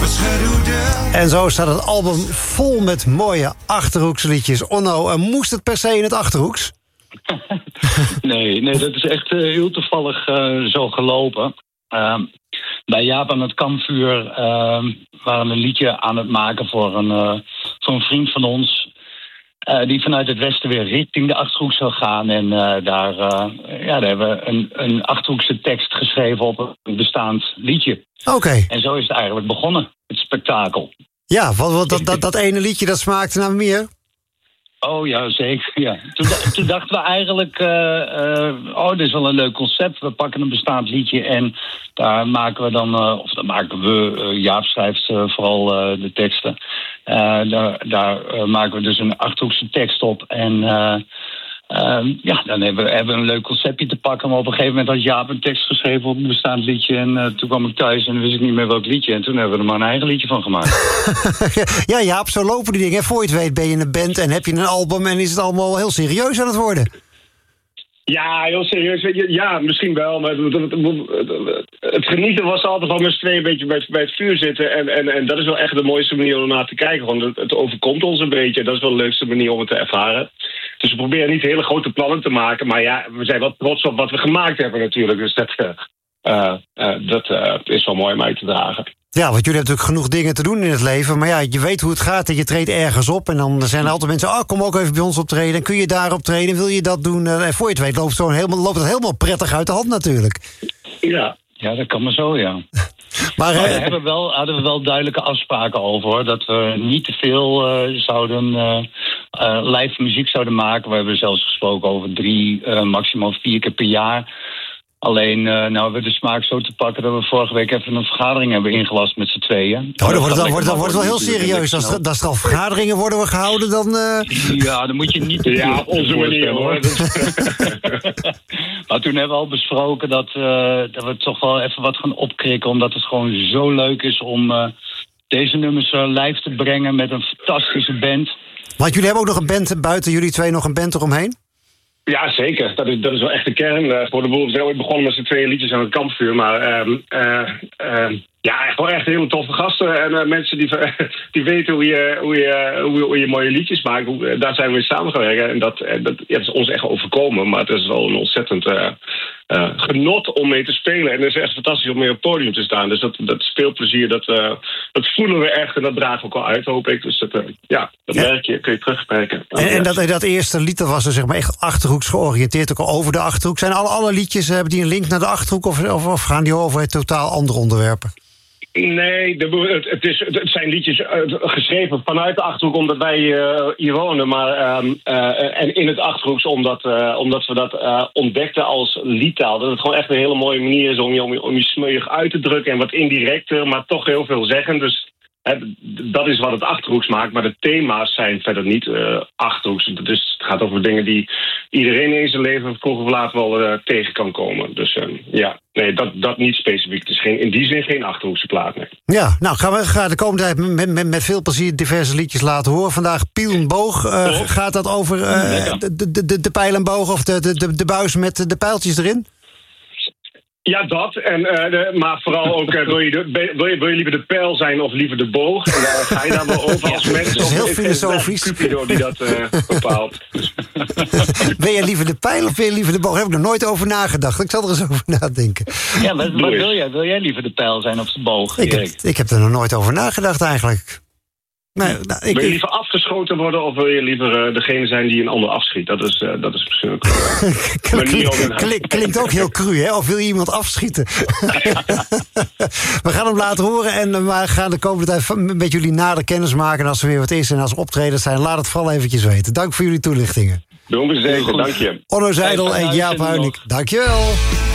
En zo staat het album vol met mooie Achterhoekse liedjes. Onno, moest het per se in het Achterhoeks? Nee, dat is echt heel toevallig zo gelopen. Bij Jaap aan het Kampvuur waren we een liedje aan het maken voor een vriend van ons. Die vanuit het westen weer richting de Achterhoek zou gaan. En daar hebben we een Achterhoekse tekst geschreven op een bestaand liedje. Oké. En zo is het eigenlijk begonnen, het spektakel. Ja, dat ene liedje dat smaakte naar meer? Oh ja, zeker. Ja. Toen dachten we eigenlijk, dit is wel een leuk concept. We pakken een bestaand liedje en daar maken we dan, Jaap schrijft vooral de teksten. Daar maken we dus een Achterhoekse tekst op. En dan hebben we een leuk conceptje te pakken. Maar op een gegeven moment had Jaap een tekst geschreven op een bestaand liedje. En toen kwam ik thuis en wist ik niet meer welk liedje. En toen hebben we er maar een eigen liedje van gemaakt. Ja, Jaap, zo lopen die dingen. Voor je het weet ben je in een band en heb je een album en is het allemaal heel serieus aan het worden. Ja, heel serieus. Ja, misschien wel. Maar het genieten was altijd van met z'n tweeën een beetje bij het vuur zitten. En dat is wel echt de mooiste manier om naar te kijken. Want het overkomt ons een beetje. Dat is wel de leukste manier om het te ervaren. Dus we proberen niet hele grote plannen te maken. Maar ja, we zijn wel trots op wat we gemaakt hebben natuurlijk. Dus dat is wel mooi om uit te dragen. Ja, want jullie hebben natuurlijk genoeg dingen te doen in het leven. Maar ja, je weet hoe het gaat en je treedt ergens op. En dan zijn er altijd mensen, kom ook even bij ons optreden. En kun je daar optreden, wil je dat doen? En voor je het weet loopt het helemaal prettig uit de hand natuurlijk. Ja, dat kan maar zo, ja. Maar hadden we wel duidelijke afspraken over, hoor. Dat we niet te veel live muziek zouden maken. We hebben zelfs gesproken over 3, maximaal 4 keer per jaar. Alleen, hebben we de smaak zo te pakken dat we vorige week even een vergadering hebben ingelast met z'n tweeën. Dan wordt het wel heel serieus. Als er al vergaderingen worden gehouden, dan... Ja, dan moet je niet... Ja, op onze manier, hoor. Maar toen hebben we al besproken dat we toch wel even wat gaan opkrikken. Omdat het gewoon zo leuk is om deze nummers live te brengen met een fantastische band. Want jullie hebben ook nog een band, buiten jullie twee nog een band eromheen? Ja, zeker. Dat is wel echt de kern. Voor de boel, we zijn ooit begonnen met z'n 2 liedjes aan het Kampvuur. Maar gewoon echt hele toffe gasten. En mensen die weten hoe je mooie liedjes maakt. Daar zijn we mee samengewerkt. En dat is ons echt overkomen. Maar het is wel een ontzettend genot om mee te spelen. En het is echt fantastisch om mee op het podium te staan. Dus dat speelplezier, dat voelen we echt. En dat dragen we ook al uit, hoop ik. Dus dat merk je, kun je terugmerken. En dat eerste lied, dat was er zeg maar echt Achterhoeks georiënteerd. Ook al over de Achterhoek. Zijn alle liedjes, hebben die een link naar de Achterhoek? Of gaan die over totaal andere onderwerpen? Nee, het zijn liedjes geschreven vanuit de Achterhoek omdat wij hier wonen. En in het Achterhoeks omdat we dat ontdekten als liedtaal. Dat het gewoon echt een hele mooie manier is om je smeuig uit te drukken. En wat indirecter, maar toch heel veel zeggen. Dus dat is wat het Achterhoeks maakt. Maar de thema's zijn verder niet Achterhoeks. Dus het gaat over dingen die iedereen in zijn leven vroeg of laat wel tegen kan komen. Dus dat niet specifiek. Het is in die zin geen Achterhoekse plaat. Nee. Ja, nou gaan we de komende tijd met veel plezier diverse liedjes laten horen. Vandaag Piel en Boog. Gaat dat over de pijl en boog of de buis met de pijltjes erin? Ja, dat. Maar vooral ook, wil je liever de pijl zijn of liever de boog? En daar ga je daar wel over als mens. Dat is heel filosofisch. Cupido die dat bepaalt. Ben je liever de pijl of ben je liever de boog? Daar heb ik nog nooit over nagedacht. Ik zal er eens over nadenken. Ja, wat wil jij? Wil jij liever de pijl zijn of de boog? Ik heb er nog nooit over nagedacht eigenlijk. Wil je liever afgeschoten worden of wil je liever degene zijn die een ander afschiet? Dat is misschien ook... Klinkt ook heel cru, hè? Of wil je iemand afschieten? We gaan hem laten horen en we gaan de komende tijd met jullie nader kennis maken. En als er weer wat is en als er optredens zijn, laat het vooral eventjes weten. Dank voor jullie toelichtingen. Doen we zeker, dank je. Onno Zeidel en Jaap Huining, dank je wel.